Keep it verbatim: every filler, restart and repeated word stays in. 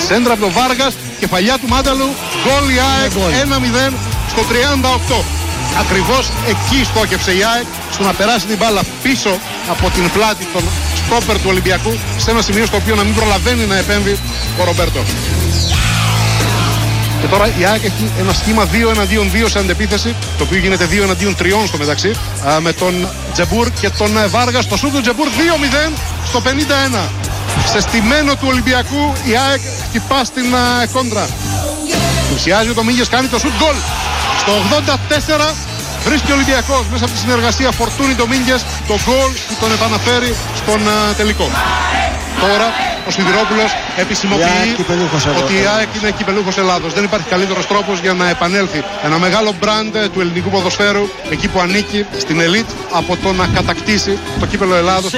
Σέντρα από τον Βάργας, κεφαλιά του Μάνταλου, γκολ η ΑΕΚ, ένα μηδέν στο τριάντα οκτώ. Ακριβώς εκεί στόχευσε η ΑΕΚ, στο να περάσει την μπάλα πίσω από την πλάτη των στόπερ του Ολυμπιακού, σε ένα σημείο στο οποίο να μην προλαβαίνει να επέμβει ο Ρομπέρτο. Και τώρα η ΑΕΚ έχει ένα σχήμα δύο εναντίον δύο σε αντεπίθεση, το οποίο γίνεται δύο εναντίον τρία στο μεταξύ, με τον Τζεμπούρ και τον Βάργα. Στο σούτ του Τζεμπούρ δύο μηδέν στο πενήντα ένα. Σε στημένο του Ολυμπιακού η ΑΕΚ χτυπά στην κόντρα. Πλησιάζει ο Ντομίνγκες, κάνει το σούτ, γκολ. Στο ογδόντα τέσσερα βρίσκει ο Ολυμπιακός μέσα από τη συνεργασία Φορτούνι Ντομίνγκες το γκολ που τον επαναφέρει στον uh, τελικό. Τώρα ο Σιδηρόπουλος επισημοποιεί ότι η ΑΕΚ είναι κυπελούχος Ελλάδος. Δεν υπάρχει καλύτερος τρόπος για να επανέλθει ένα μεγάλο μπραντ του ελληνικού ποδοσφαίρου εκεί που ανήκει στην ελίτ από το να κατακτήσει το κύπελο Ελλάδος.